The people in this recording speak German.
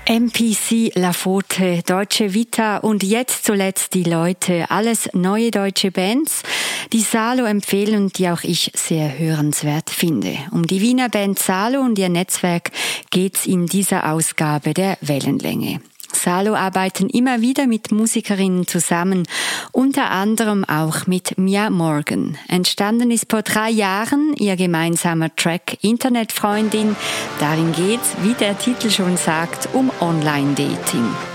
MPC, Lafute, Deutsche Vita und jetzt zuletzt die Leute. Alles neue deutsche Bands, die Salo empfehlen und die auch ich sehr hörenswert finde. Um die Wiener Band Salo und ihr Netzwerk geht's in dieser Ausgabe der Wellenlänge. Salo arbeiten immer wieder mit Musikerinnen zusammen, unter anderem auch mit Mia Morgan. Entstanden ist vor 3 Jahren ihr gemeinsamer Track Internetfreundin. Darin geht's, wie der Titel schon sagt, um Online-Dating.